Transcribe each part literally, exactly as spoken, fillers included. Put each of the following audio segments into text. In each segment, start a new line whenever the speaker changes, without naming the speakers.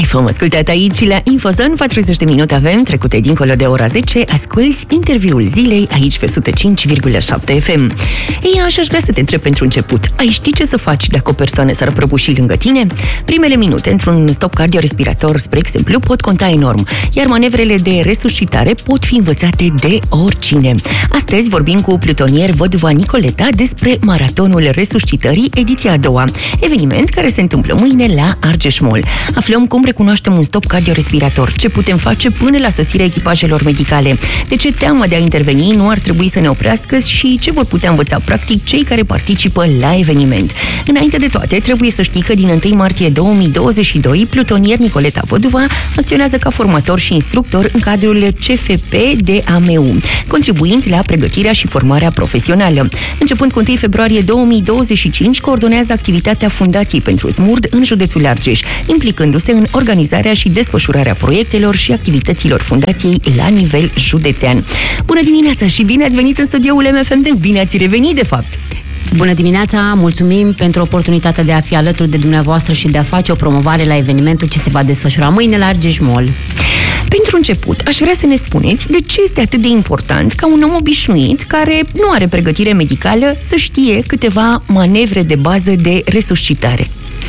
V-am ascultat aici la Infozone, patruzeci de minute avem, trecute dincolo de ora zece, asculți interviul zilei aici pe o sută cinci virgulă șapte F M. Ei, așa aș vrea să te întreb pentru început. Ai ști ce să faci dacă o persoană s-ar prăbuși lângă tine? Primele minute într-un stop cardiorespirator, spre exemplu, pot conta enorm, iar manevrele de resuscitare pot fi învățate de oricine. Astăzi vorbim cu plutonier Văduva Nicoleta despre Maratonul Resuscitării, ediția a doua, eveniment care se întâmplă mâine la Argeș Mall. Aflăm cum recunoaștem un stop cardiorespirator, ce putem face până la sosirea echipajelor medicale, de ce teama de a interveni nu ar trebui să ne oprească și ce vor putea învăța practic cei care participă la eveniment. Înainte de toate, trebuie să știi că din întâi martie două mii douăzeci și doi, plutonier Nicoleta Văduva acționează ca formator și instructor în cadrul C F P de A M U, contribuind la pregătirea și formarea profesională. Începând cu întâi februarie două mii douăzeci și cinci, coordonează activitatea Fundației pentru Smurd în județul Argeș, implicându-se în organizarea și desfășurarea proiectelor și activităților fundației la nivel județean. Bună dimineața și bine ați venit în studioul M F M Dance. Bine ați revenit, de fapt!
Bună dimineața, mulțumim pentru oportunitatea de a fi alături de dumneavoastră și de a face o promovare la evenimentul ce se va desfășura mâine la Argeș Mall.
Pentru început, aș vrea să ne spuneți de ce este atât de important ca un om obișnuit, care nu are pregătire medicală, să știe câteva manevre de bază de resuscitare.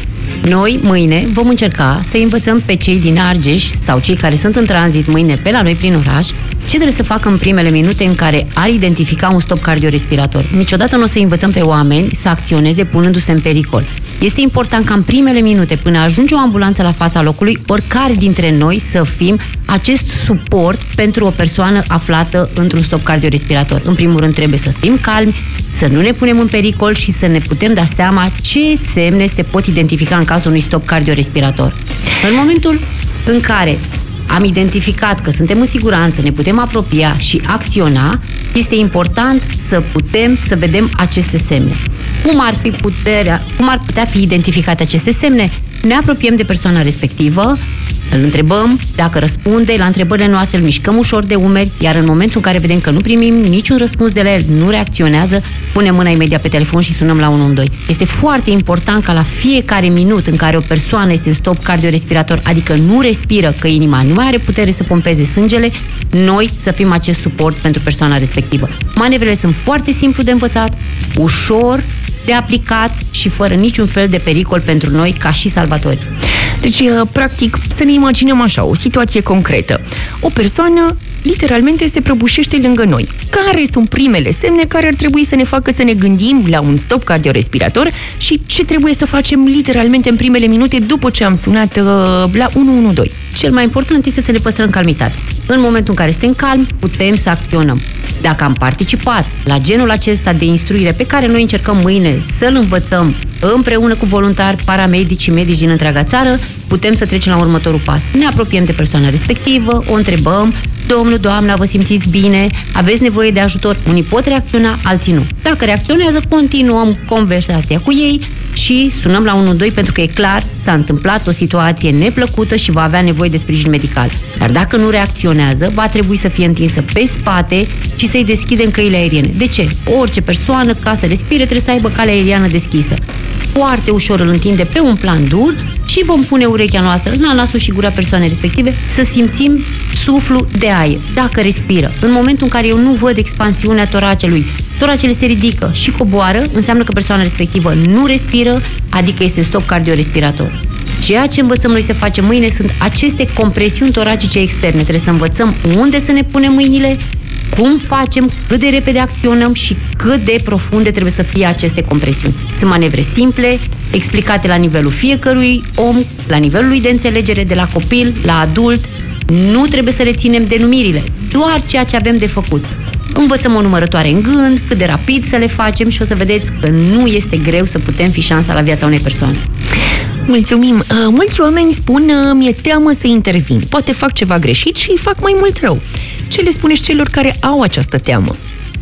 Noi, mâine, vom încerca să învățăm pe cei din Argeș sau cei care sunt în tranzit mâine pe la noi prin oraș ce trebuie să facă în primele minute în care ar identifica un stop cardiorespirator. Niciodată nu o să învățăm pe oameni să acționeze punându-se în pericol. Este important ca în primele minute, până ajunge o ambulanță la fața locului, oricare dintre noi să fim acest suport pentru o persoană aflată într-un stop cardiorespirator. În primul rând trebuie să fim calmi, să nu ne punem în pericol și să ne putem da seama ce semne se pot identifica în cazul unui stop cardiorespirator. În momentul în care am identificat că suntem în siguranță, ne putem apropia și acționa, este important să putem să vedem aceste semne. Cum ar fi puterea, cum ar putea fi identificate aceste semne? Ne apropiem de persoana respectivă, îl întrebăm, dacă răspunde la întrebările noastre, îl mișcăm ușor de umeri, iar în momentul în care vedem că nu primim niciun răspuns de la el, nu reacționează, punem mâna imediat pe telefon și sunăm la unu unu doi. Este foarte important ca la fiecare minut în care o persoană este în stop cardiorespirator, adică nu respiră, că inima nu mai are putere să pompeze sângele, noi să fim acest suport pentru persoana respectivă. Manevrele sunt foarte simplu de învățat, ușor de aplicat și fără niciun fel de pericol pentru noi ca și salvatori.
Deci, practic, să ne imaginăm așa, o situație concretă. O persoană literalmente se prăbușește lângă noi. Care sunt primele semne care ar trebui să ne facă să ne gândim la un stop cardiorespirator și ce trebuie să facem literalmente în primele minute după ce am sunat uh, la unu unu doi?
Cel mai important este să ne păstrăm calmitate. În momentul în care suntem calmi, putem să acționăm. Dacă am participat la genul acesta de instruire pe care noi încercăm mâine să-l învățăm împreună cu voluntari, paramedici și medici din întreaga țară, putem să trecem la următorul pas. Ne apropiem de persoana respectivă, o întrebăm: domnul, doamna, vă simțiți bine? Aveți nevoie de ajutor? Unii pot reacționa, alții nu. Dacă reacționează, continuăm conversația cu ei și sunăm la unu unu doi pentru că e clar, s-a întâmplat o situație neplăcută și va avea nevoie de sprijin medical. Dar dacă nu reacționează, va trebui să fie întinsă pe spate și să-i deschidem căile aeriene. De ce? Orice persoană, ca să respire, trebuie să aibă calea aeriană deschisă. Foarte ușor îl întinde pe un plan dur și vom pune urechea noastră la nasul și gura persoanei respective să simțim suflu de aer, dacă respiră. În momentul în care eu nu văd expansiunea toracelui, toracele se ridică și coboară, înseamnă că persoana respectivă nu respiră, adică este stop cardiorespirator. Ceea ce învățăm noi să facem mâine sunt aceste compresiuni toracice externe. Trebuie să învățăm unde să ne punem mâinile, cum facem, cât de repede acționăm și cât de profunde trebuie să fie aceste compresiuni. Sunt manevre simple, explicate la nivelul fiecărui om, la nivelul lui de înțelegere, de la copil la adult. Nu trebuie să reținem denumirile, doar ceea ce avem de făcut. Învățăm o numărătoare în gând, cât de rapid să le facem și o să vedeți că nu este greu să putem fi șansa la viața unei persoane.
Mulțumim! Uh, mulți oameni spun, uh, mi-e teamă să intervin. Poate fac ceva greșit și îi fac mai mult rău. Ce le spuneți celor care au această teamă?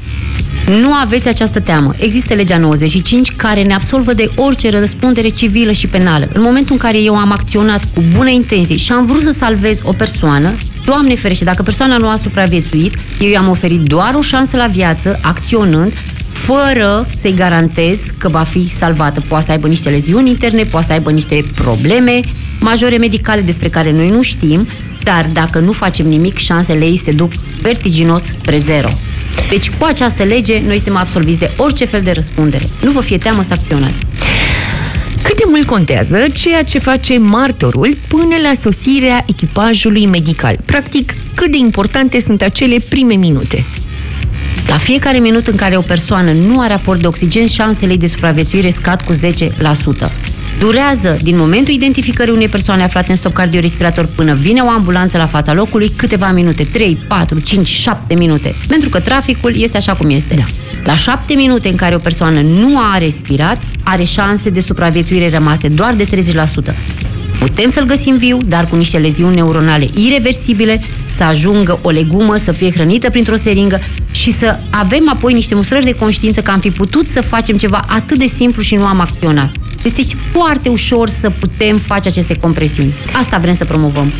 Nu aveți această teamă. Există legea nouăzeci și cinci care ne absolvă de orice răspundere civilă și penală. În momentul în care eu am acționat cu bună intenție și am vrut să salvez o persoană, Doamne ferește, dacă persoana nu a supraviețuit, eu i-am oferit doar o șansă la viață, acționând, fără să-i garantez că va fi salvată. Poate să aibă niște leziuni interne, poate să aibă niște probleme majore medicale despre care noi nu știm, dar dacă nu facem nimic, șansele ei se duc vertiginos spre zero. Deci, cu această lege, noi suntem absolviți de orice fel de răspundere. Nu vă fie teamă să acționați.
Cât de mult contează ceea ce face martorul până la sosirea echipajului medical? Practic, cât de importante sunt acele prime minute?
La fiecare minut în care o persoană nu are aport de oxigen, șansele de supraviețuire scad cu zece la sută. Durează din momentul identificării unei persoane aflate în stop cardiorespirator până vine o ambulanță la fața locului câteva minute, trei, patru, cinci, șapte minute. Pentru că traficul este așa cum este. Da. La șapte minute în care o persoană nu a respirat, are șanse de supraviețuire rămase doar de treizeci la sută. Putem să-l găsim viu, dar cu niște leziuni neuronale ireversibile, să ajungă o legumă, să fie hrănită printr-o seringă și să avem apoi niște mustrări de conștiință că am fi putut să facem ceva atât de simplu și nu am acționat. Este foarte ușor să putem face aceste compresiuni. Asta vrem să promovăm.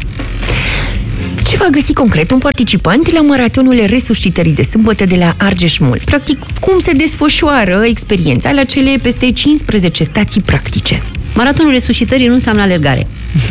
Ce va găsi concret un participant la maratonul resuscitării de sâmbătă de la Argeș-Mul? Practic, cum se desfășoară experiența la cele peste cincisprezece stații practice?
Maratonul resuscitării nu înseamnă alergare.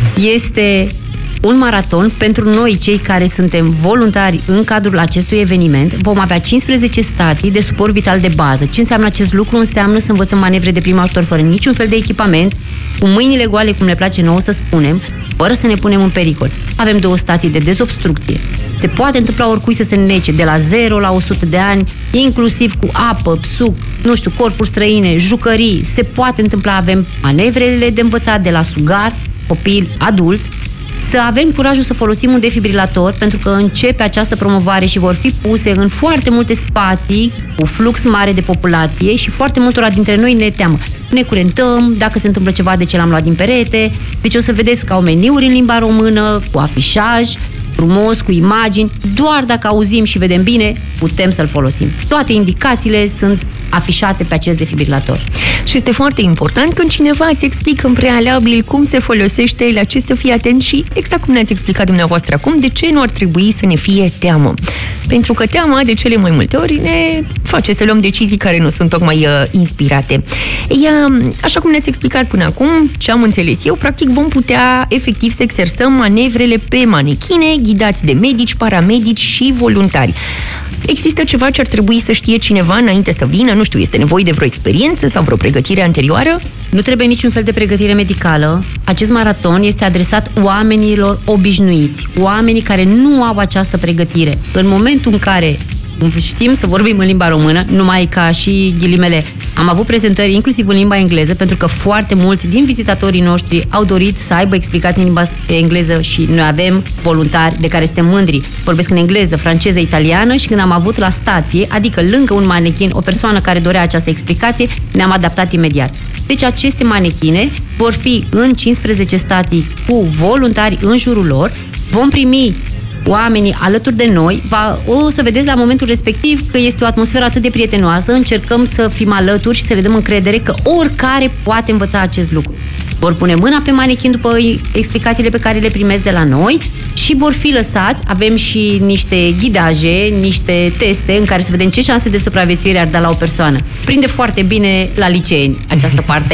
Este un maraton pentru noi, cei care suntem voluntari în cadrul acestui eveniment. Vom avea cincisprezece stații de suport vital de bază. Ce înseamnă acest lucru? Înseamnă să învățăm manevre de prim ajutor fără niciun fel de echipament, cu mâinile goale, cum ne place nouă să spunem, fără să ne punem în pericol. Avem două stații de dezobstrucție. Se poate întâmpla oricui să se nece de la zero la o sută de ani, inclusiv cu apă, suc, nu știu, corpuri străine, jucării. Se poate întâmpla, avem manevrele de învățat de la sugar, copil, adult. Să avem curajul să folosim un defibrilator, pentru că începe această promovare și vor fi puse în foarte multe spații cu flux mare de populație și foarte multora dintre noi ne teamă. Ne curentăm, dacă se întâmplă ceva, de ce l-am luat din perete. Deci o să vedeți că au meniuri în limba română, cu afișaj frumos, cu imagini. Doar dacă auzim și vedem bine, putem să-l folosim. Toate indicațiile sunt afișate pe acest defibrilator.
Și este foarte important când cineva îți explică în prealabil cum se folosește, la ce să fii atent și, exact cum ne-ați explicat dumneavoastră acum, de ce nu ar trebui să ne fie teamă. Pentru că teama, de cele mai multe ori, ne face să luăm decizii care nu sunt tocmai uh, inspirate. Ea, așa cum ne-ați explicat până acum, ce am înțeles eu, practic vom putea efectiv să exersăm manevrele pe manechine, ghidați de medici, paramedici și voluntari. Există ceva ce ar trebui să știe cineva înainte să vină? Nu știu, este nevoie de vreo experiență sau vreo pregătire anterioară?
Nu trebuie niciun fel de pregătire medicală. Acest maraton este adresat oamenilor obișnuiți, oamenii care nu au această pregătire. În momentul în care știm să vorbim în limba română, numai ca și ghilimele, am avut prezentări inclusiv în limba engleză, pentru că foarte mulți din vizitatorii noștri au dorit să aibă explicații în limba engleză și noi avem voluntari de care suntem mândri. Vorbesc în engleză, franceză, italiană și când am avut la stație, adică lângă un manechin, o persoană care dorea această explicație, ne-am adaptat imediat. Deci aceste manechine vor fi în cincisprezece stații cu voluntari în jurul lor, vom primi oamenii alături de noi, va, o să vedeți la momentul respectiv că este o atmosferă atât de prietenoasă, încercăm să fim alături și să le dăm încredere că oricare poate învăța acest lucru. Vor pune mâna pe manechin după explicațiile pe care le primesc de la noi și vor fi lăsați. Avem și niște ghidaje, niște teste în care să vedem ce șanse de supraviețuire ar da la o persoană. Prinde foarte bine la liceeni această parte.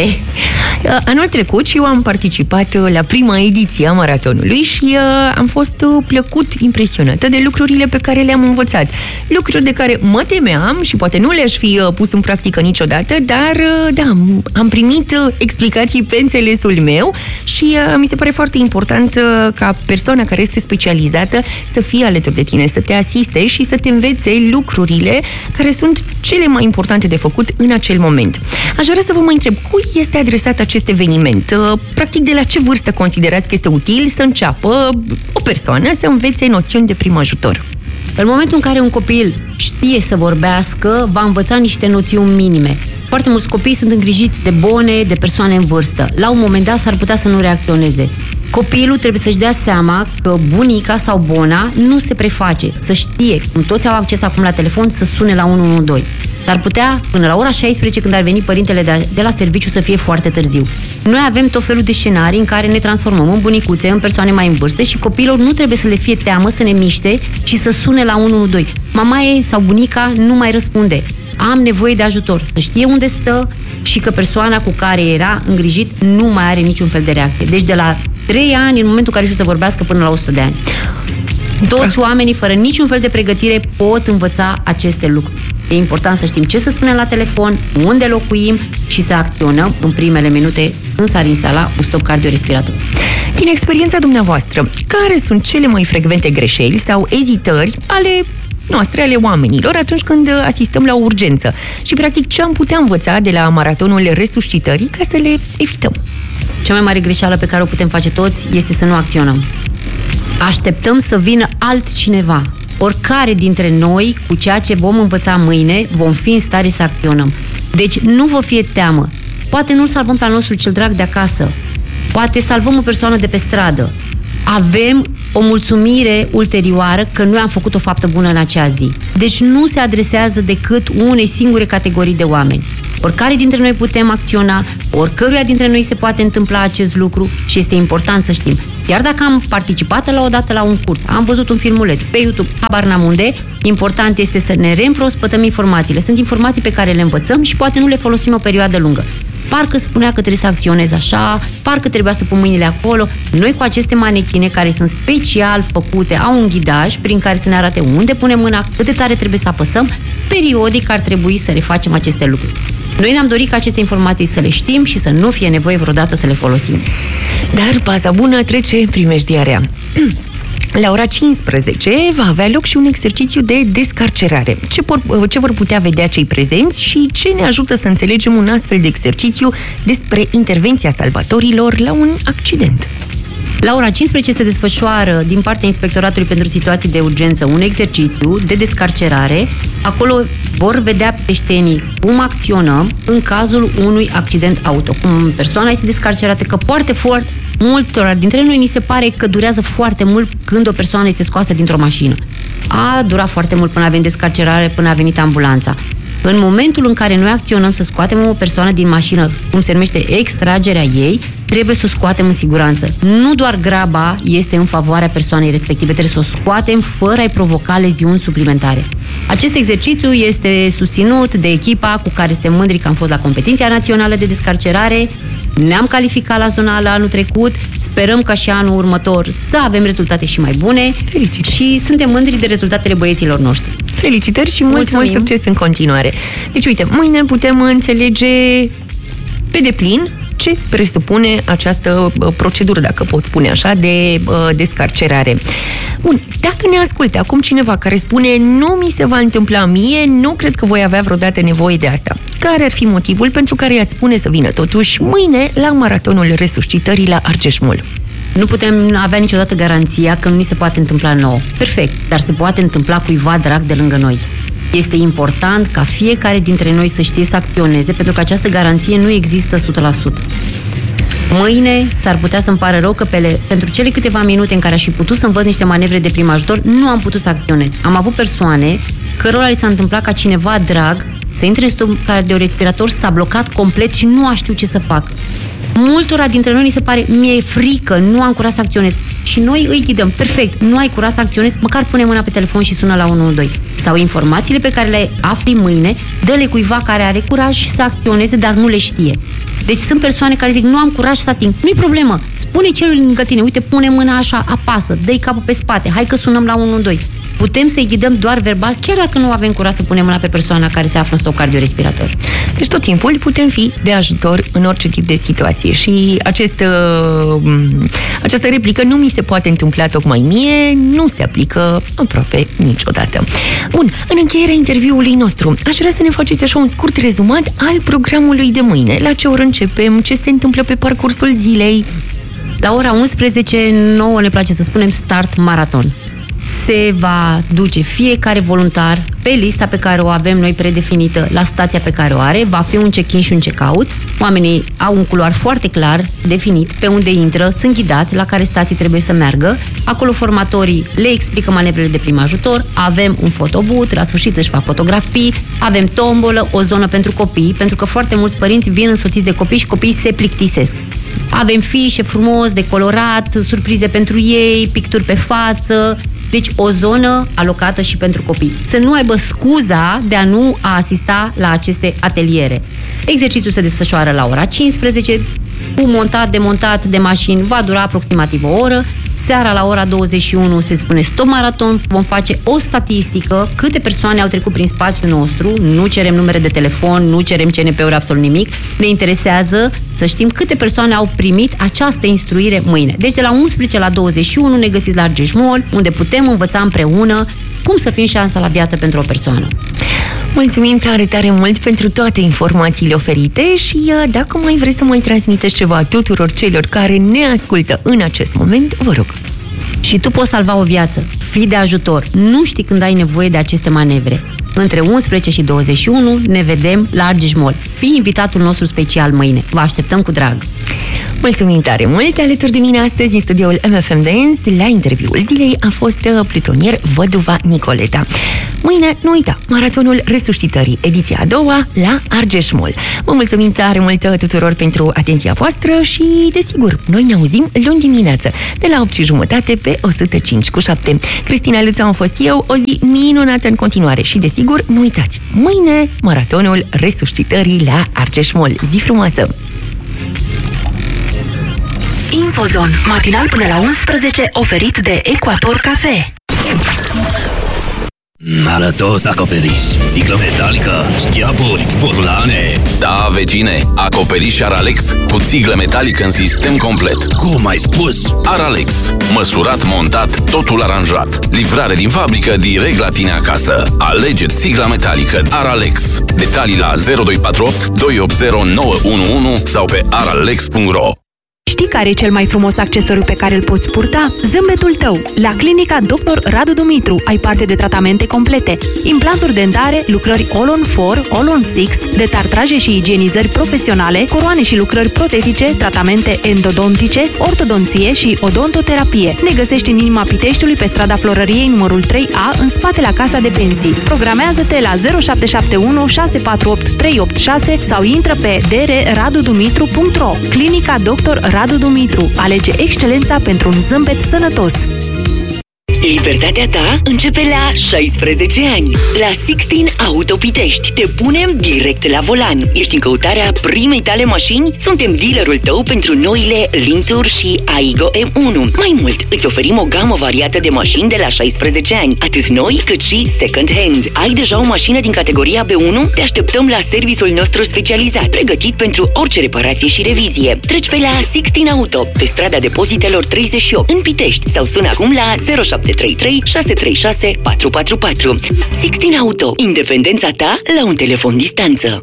Anul trecut și eu am participat la prima ediție a maratonului și uh, am fost uh, plăcut impresionată de lucrurile pe care le-am învățat. Lucruri de care mă temeam și poate nu le-aș fi uh, pus în practică niciodată, dar uh, da, am primit uh, explicații pe înțelesul meu și uh, mi se pare foarte important uh, ca persoana care este specializată să fie alături de tine, să te asiste și să te învețe lucrurile care sunt cele mai importante de făcut în acel moment. Aș vrea să vă mai întreb, cui este adresat acest eveniment? Practic, de la ce vârstă considerați că este util să înceapă o persoană să învețe noțiuni de prim ajutor?
În momentul în care un copil știe să vorbească, va învăța niște noțiuni minime. Foarte mulți copii sunt îngrijiți de bone, de persoane în vârstă. La un moment dat s-ar putea să nu reacționeze. Copilul trebuie să-și dea seama că bunica sau bona nu se preface, să știe, cum toți au acces acum la telefon, să sune la unu unu doi. Dar putea, până la ora șaisprezece, când ar veni părintele de, de la serviciu, să fie foarte târziu. Noi avem tot felul de scenarii în care ne transformăm în bunicuțe, în persoane mai în vârstă și copiilor nu trebuie să le fie teamă să ne miște și să sune la unu unu doi. Mamaie sau bunica nu mai răspunde. Am nevoie de ajutor, să știe unde stă și că persoana cu care era îngrijit nu mai are niciun fel de reacție. Deci de la trei ani în momentul în care știu să vorbească până la o sută de ani. Toți oamenii, fără niciun fel de pregătire, pot învăța aceste lucruri. E important să știm ce să spunem la telefon, unde locuim și să acționăm în primele minute când s-ar instala un stop cardiorespirator.
Din experiența dumneavoastră, care sunt cele mai frecvente greșeli sau ezitări ale noastre, ale oamenilor, atunci când asistăm la o urgență? Și, practic, ce am putea învăța de la maratonul resuscitării ca să le evităm?
Cea mai mare greșeală pe care o putem face toți este să nu acționăm. Așteptăm să vină altcineva. Oricare dintre noi, cu ceea ce vom învăța mâine, vom fi în stare să acționăm. Deci nu vă fie teamă. Poate nu-l salvăm pe al nostru cel drag de acasă. Poate salvăm o persoană de pe stradă. Avem o mulțumire ulterioară că noi am făcut o faptă bună în acea zi. Deci nu se adresează decât unei singure categorii de oameni. Oricare dintre noi putem acționa, oricăruia dintre noi se poate întâmpla acest lucru și este important să știm. Iar dacă am participat la o dată la un curs, am văzut un filmuleț pe YouTube, habar n-am unde, important este să ne reîmprospătăm informațiile. Sunt informații pe care le învățăm și poate nu le folosim o perioadă lungă. Parcă spunea că trebuie să acționez așa, parcă trebuia să pun mâinile acolo. Noi cu aceste manechine care sunt special făcute, au un ghidaj prin care să ne arate unde punem mâna, cât de tare trebuie să apăsăm, periodic ar trebui să le facem aceste lucruri. Noi ne-am dorit ca aceste informații să le știm și să nu fie nevoie vreodată să le folosim.
Dar baza bună trece primejdiarea. La ora cincisprezece va avea loc și un exercițiu de descarcerare. Ce, por, ce vor putea vedea cei prezenți și ce ne ajută să înțelegem un astfel de exercițiu despre intervenția salvatorilor la un accident?
La ora cincisprezece se desfășoară din partea Inspectoratului pentru Situații de Urgență un exercițiu de descarcerare. Acolo vor vedea peștenii cum acționăm în cazul unui accident auto. Cum persoana este descarcerată, că poate foarte multora dintre noi ni se pare că durează foarte mult când o persoană este scoasă dintr-o mașină. A durat foarte mult până a venit descarcerare, până a venit ambulanța. În momentul în care noi acționăm să scoatem o persoană din mașină, cum se numește extragerea ei, trebuie să o scoatem în siguranță. Nu doar graba este în favoarea persoanei respective, trebuie să o scoatem fără a-i provoca leziuni suplimentare. Acest exercițiu este susținut de echipa cu care suntem mândri că am fost la competiția națională de descarcerare, ne-am calificat la zonală anul trecut, sperăm ca și anul următor să avem rezultate și mai bune.
Felicitări.
Și suntem mândri de rezultatele băieților noștri.
Felicitări și mult, mult succes în continuare. Deci, uite, mâine putem înțelege pe deplin ce presupune această procedură, dacă pot spune așa, de uh, descarcerare. Bun, dacă ne ascultă acum cineva care spune nu mi se va întâmpla mie, nu cred că voi avea vreodată nevoie de asta. Care ar fi motivul pentru care i-ați spune să vină totuși mâine la maratonul resuscitării la Argeșmul?
Nu putem avea niciodată garanția că nu ni se poate întâmpla nouă. Perfect, dar se poate întâmpla cuiva drag de lângă noi. Este important ca fiecare dintre noi să știe să acționeze, pentru că această garanție nu există o sută la sută. Mâine s-ar putea să-mi pară rău că pe, pentru cele câteva minute în care aș fi putut să învăț niște manevre de prim ajutor, nu am putut să acționez. Am avut persoane cărora li s-a întâmplat ca cineva drag să intre în stop cardiorespirator, s-a blocat complet și nu a știut ce să fac. Multora dintre noi ni se pare, mi-e frică, nu am curaj să acționez. Și noi îi ghidăm, perfect, nu ai curaj să acționezi, măcar pune mâna pe telefon și sună la unu unu doi. Sau informațiile pe care le afli mâine, dă-le cuiva care are curaj să acționeze, dar nu le știe. Deci sunt persoane care zic, nu am curaj să ating. Nu-i problemă, spune celui lângă tine, uite, pune mâna așa, apasă, dă-i capul pe spate, hai că sunăm la unu unu doi. Putem să-i ghidăm doar verbal, chiar dacă nu avem curaj să punem mâna pe persoana care se află în stop cardiorespirator.
Deci tot timpul putem fi de ajutor în orice tip de situație și acest, uh, această replică nu mi se poate întâmpla tocmai mie, nu se aplică aproape niciodată. Bun, în încheierea interviului nostru, aș vrea să ne faceți așa un scurt rezumat al programului de mâine. La ce oră începem, ce se întâmplă pe parcursul zilei?
La ora unsprezece, nouă ne place să spunem start maraton. Se va duce fiecare voluntar pe lista pe care o avem noi predefinită la stația pe care o are, va fi un check-in și un check-out. Oamenii au un culoar foarte clar definit pe unde intră, sunt ghidați la care stații trebuie să meargă. Acolo formatorii le explică manevrele de prim ajutor, avem un fotobut, la sfârșit își fac fotografii, avem tombolă, o zonă pentru copii, pentru că foarte mulți părinți vin însoțiți de copii și copiii se plictisesc. Avem fișe frumos, de colorat, surprize pentru ei, picturi pe față. Deci o zonă alocată și pentru copii. Să nu aibă scuza de a nu a asista la aceste ateliere. Exercițiul se desfășoară la ora cincisprezece. cu montat, demontat de mașini va dura aproximativ o oră. Seara la ora douăzeci și unu se spune stop maraton, vom face o statistică, câte persoane au trecut prin spațiul nostru, nu cerem numere de telefon, nu cerem C N P-uri, absolut nimic, ne interesează să știm câte persoane au primit această instruire mâine. Deci de la unsprezece la douăzeci și unu ne găsiți la Argeș Mall, unde putem învăța împreună cum să fim șansa la viață pentru o persoană.
Mulțumim tare, tare mult pentru toate informațiile oferite și dacă mai vreți să mai transmiteți ceva tuturor celor care ne ascultă în acest moment, vă rog.
Și tu poți salva o viață. Fii de ajutor. Nu știi când ai nevoie de aceste manevre. Între unsprezece și douăzeci și unu ne vedem la Argeș Mall. Fii invitatul nostru special mâine. Vă așteptăm cu drag.
Mulțumim tare mult! Alături de mine astăzi în studioul M F M Dance, la interviul zilei, a fost plutonier Văduva Nicoleta. Mâine, nu uita, maratonul resuscitării, ediția a doua, la Argeș Mall. Vă mulțumim tare mult tuturor pentru atenția voastră și, desigur, noi ne auzim luni dimineață, de la opt și jumătate pe o sută cinci cu șapte. Cristina Luțu am fost eu, o zi minunată în continuare și, desigur, nu uitați, mâine, maratonul resuscitării la Argeș Mall. Zi frumoasă!
Infozon, matinal până la unsprezece, oferit de Ecuator Cafe.
Arătos acoperiș, sticlă metalică, șchiaburi, burlane.
Da, vecine, acoperiș Aralex cu țiglă metalică în sistem complet.
Cum ai spus?
Aralex, măsurat, montat, totul aranjat. Livrare din fabrică direct la tine acasă. Alege țigla metalică Aralex. Detalii la zero doi patru opt doi opt zero nouă unu unu sau pe aralex punct ro.
Știi care e cel mai frumos accesoriu pe care îl poți purta? Zâmbetul tău! La clinica doctor Radu Dumitru ai parte de tratamente complete, implanturi dentare, lucrări All-on patru, All-on șase, detartraje și igienizări profesionale, coroane și lucrări protetice, tratamente endodontice, ortodonție și odontoterapie. Ne găsești în inima Piteștiului pe strada Florăriei numărul trei A, în spatele la Casa de Pensii. Programează-te la zero șapte șapte unu șase patru opt trei opt șase sau intră pe d r radu dumitru punct ro. Clinica doctor Radu Dumitru. Alege excelența pentru un zâmbet sănătos.
Libertatea ta începe la șaisprezece ani. La Sixteen Auto Pitești te punem direct la volan. Ești în căutarea primei tale mașini? Suntem dealerul tău pentru noile Lințuri și Aigo M unu. Mai mult, îți oferim o gamă variată de mașini de la șaisprezece ani, atât noi cât și second hand. Ai deja o mașină din categoria B unu? Te așteptăm la serviciul nostru specializat, pregătit pentru orice reparație și revizie. Treci pe la Sixteen Auto, pe strada Depozitelor treizeci și opt, în Pitești, sau sună acum la zero șapte trei trei șase trei șase patru patru patru. Sixteen Auto. Independența ta la un telefon distanță.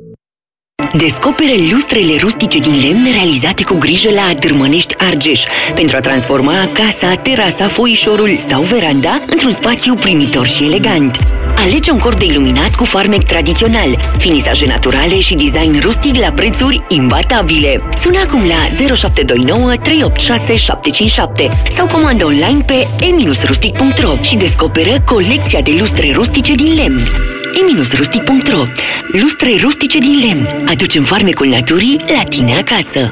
Descoperă lustrele rustice din lemn realizate cu grijă la Dârmănești Argeș pentru a transforma casa, terasa, foișorul sau veranda într-un spațiu primitor și elegant. Alege un corp de iluminat cu farmec tradițional, finisaje naturale și design rustic la prețuri imbatabile. Sună acum la zero șapte doi nouă trei opt șase șapte cinci șapte sau comandă online pe e rustic punct ro și descoperă colecția de lustre rustice din lemn. e rustic punct ro. Lustre rustice din lemn. Aducem farmecul naturii la tine acasă.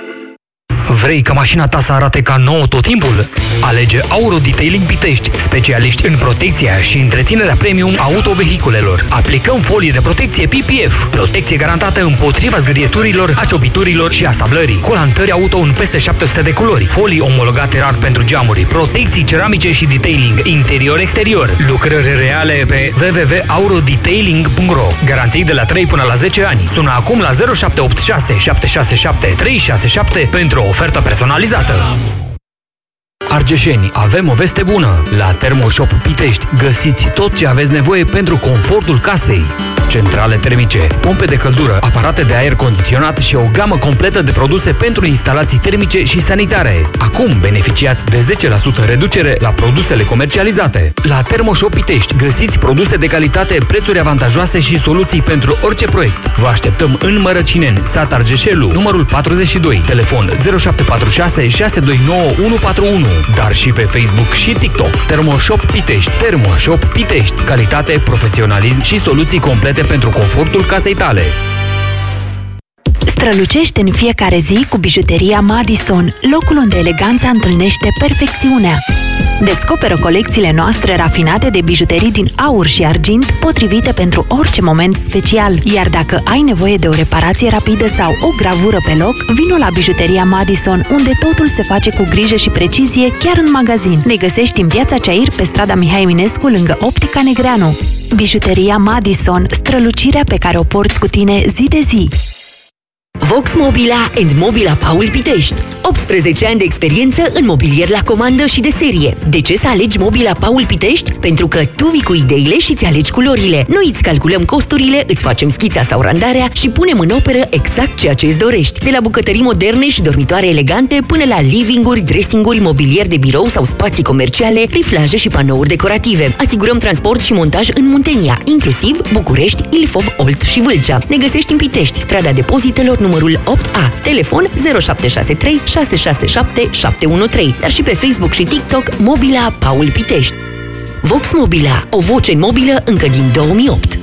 Vrei ca mașina ta să arate ca nouă tot timpul? Alege Auro Detailing Pitești, specialiști în protecția și întreținerea premium autovehiculelor. Aplicăm folii de protecție P P F, protecție garantată împotriva zgârieturilor, acciopiturilor și asablării, colantări auto în peste șapte sute de culori, folii omologate rar pentru geamuri, protecții ceramice și detailing interior-exterior, lucrări reale pe w w w punct auro detailing punct ro. Garanții de la trei până la zece ani. Sună acum la zero șapte opt șase șapte șase șapte trei șase șapte pentru o ofertă personalizată. Argeșeni, avem o veste bună! La Thermoshop Pitești găsiți tot ce aveți nevoie pentru confortul casei. Centrale termice, pompe de căldură, aparate de aer condiționat și o gamă completă de produse pentru instalații termice și sanitare. Acum beneficiați de zece la sută reducere la produsele comercializate. La Thermoshop Pitești găsiți produse de calitate, prețuri avantajoase și soluții pentru orice proiect. Vă așteptăm în Mărăcineni, sat Argeșelu, numărul patruzeci și doi, telefon zero șapte patru șase șase doi nouă unu patru unu, dar și pe Facebook și TikTok. Thermoshop Pitești. Thermoshop Pitești. Calitate, profesionalism și soluții complete pentru confortul casei tale.
Strălucește în fiecare zi cu bijuteria Madison, locul unde eleganța întâlnește perfecțiunea. Descoperă colecțiile noastre rafinate de bijuterii din aur și argint, potrivite pentru orice moment special. Iar dacă ai nevoie de o reparație rapidă sau o gravură pe loc, vino la Bijuteria Madison, unde totul se face cu grijă și precizie, chiar în magazin. Ne găsești în Piața Ceair, pe strada Mihai Eminescu, lângă Optica Negreanu. Bijuteria Madison, strălucirea pe care o porți cu tine zi de zi.
Vox Mobila and Mobila Paul Pitești. optsprezece ani de experiență în mobilier la comandă și de serie. De ce să alegi Mobila Paul Pitești? Pentru că tu vii cu ideile și îți alegi culorile. Noi îți calculăm costurile, îți facem schița sau randarea și punem în operă exact ceea ce îți dorești. De la bucătării moderne și dormitoare elegante până la living-uri, dressing-uri, mobilier de birou sau spații comerciale, riflaje și panouri decorative. Asigurăm transport și montaj în Muntenia, inclusiv București, Ilfov, Olt și Vâlcea. Ne găsești în Pitești, strada Depozitelor numărul opt A, telefon zero șapte șase trei șase șase șapte șapte unu trei, dar și pe Facebook și TikTok Mobila Paul Pitești. Vox Mobila, o voce în mobilă încă din două mii opt.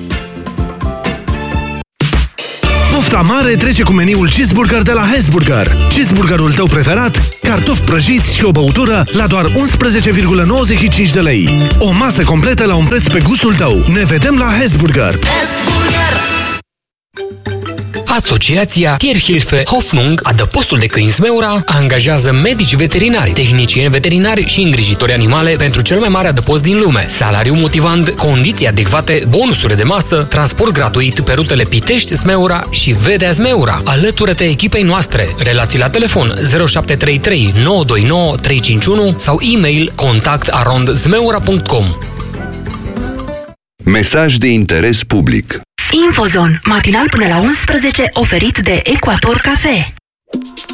Pofta mare trece cu meniul cheeseburger de la Hesburger. Cheeseburgerul tău preferat, cartofi prăjiți și o băutură la doar unsprezece virgulă nouăzeci și cinci de lei. O masă completă la un preț pe gustul tău. Ne vedem la Hesburger. Hesburger!
Asociația Tierhilfe Hoffnung, adăpostul de câini Zmeura, angajează medici veterinari, tehnicieni veterinari și îngrijitori animale pentru cel mai mare adăpost din lume. Salariu motivant, condiții adecvate, bonusuri de masă, transport gratuit pe rutele Pitești Zmeura și Vedea Zmeura. Alătură-te echipei noastre. Relații la telefon zero șapte trei trei nouă doi nouă trei cinci unu sau e-mail contact arond zmeura punct com.
Mesaj de interes public.
Infozon, matinal până la unsprezece, oferit de Equator Cafe.